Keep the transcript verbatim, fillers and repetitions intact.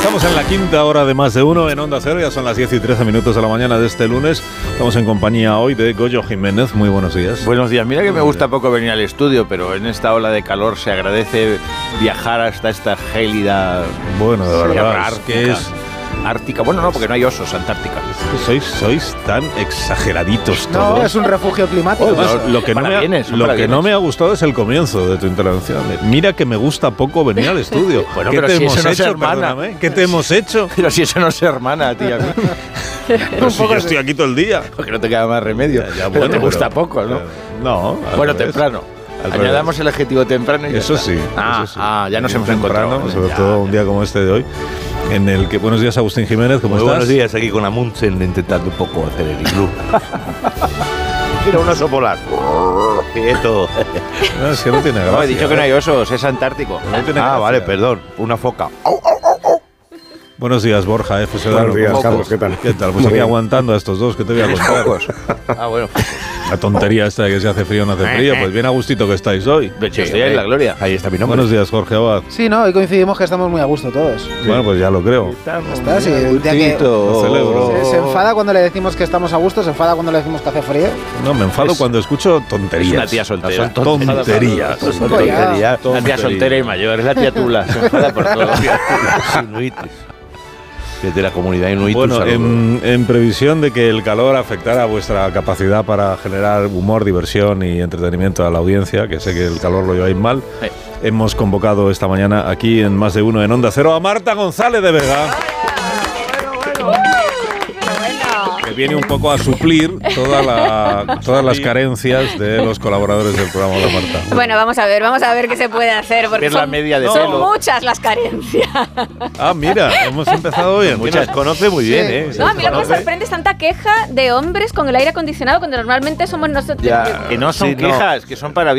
Estamos en la quinta hora de Más de Uno en Onda Cero, ya son las diez y trece minutos de la mañana de este lunes. Estamos en compañía hoy de Goyo Jiménez. Muy buenos días. Buenos días. Mira que me gusta poco venir al estudio, pero en esta ola de calor se agradece viajar hasta esta gélida. Bueno, de verdad, ártica, que es ártica. Bueno, no, porque no hay osos, Antártica. que sois, sois tan exageraditos todos. No, es un refugio climático. Además, lo que, no me, ha, Parabienes, lo que parabienes. no me ha gustado es el comienzo de tu intervención. Mira que me gusta poco venir al estudio. Bueno, ¿Qué pero te si hemos eso no se hecho, hermana. perdóname? ¿Qué te hemos hecho? Pero si eso no se hermana, tía. Pero si yo estoy aquí todo el día. Porque no te queda más remedio. Ya, ya, pero bueno, te gusta pero- poco, ¿no? No. al Bueno, revés. temprano. Al Añadamos revés. el adjetivo temprano y ya Eso está. sí, Ah, eso sí. ah, ya nos Bien hemos encontrado. temprano, sobre Ya. todo un día como este de hoy, en el que... Buenos días, Agustín Jiménez, ¿cómo Muy estás? buenos días, aquí con Amundsen intentando un poco hacer el iglú. Mira, un oso polar. Quieto. No, es que no tiene gracia. No, he dicho que no hay ¿eh? osos, es Antártico. No tiene Ah, gracia. vale, perdón. Una foca. Buenos días, Borja, F. Sedano. Buenos días, ¿Cómo Carlos, estás? ¿qué tal? ¿Qué tal? Pues Muy aquí bien. aguantando a estos dos, que te voy a contar. Pocos. Ah, bueno. La tontería esta de que se hace frío o no hace frío, pues bien a gustito que estáis hoy. De hecho, estoy en la gloria. Ahí está mi nombre. Buenos días, Jorge Abad. Sí, no, hoy coincidimos que estamos muy a gusto todos. Bueno, pues ya lo creo. Está, sí, el día que Lo celebro. se, se enfada cuando le decimos que estamos a gusto, se enfada cuando le decimos que hace frío. No, me enfado Es- cuando escucho tonterías. Es una tía soltera. Son tonterías. Son La tonterías. tía soltera y mayor, es la tía Tula. Se enfada por todo. Inuitis. Que es de la comunidad inuit. un Bueno, saludo. en, en previsión de que el calor afectara vuestra capacidad para generar humor, diversión y entretenimiento a la audiencia, que sé que el calor lo lleváis mal, Eh. hemos convocado esta mañana aquí en Más de Uno en Onda Cero a Marta González de Vega, que viene un poco a suplir toda la, todas las carencias de los colaboradores del programa. Hola, Marta. Bueno, vamos a ver, vamos a ver qué se puede hacer, porque Ver la son, media de son pelo. muchas las carencias. Ah, mira, hemos empezado bien. Muchas conoce muy bien, ¿eh? No, a mí lo que me sorprende es tanta queja de hombres con el aire acondicionado, cuando normalmente somos nosotros. Que no son Sí, no. quejas, que son para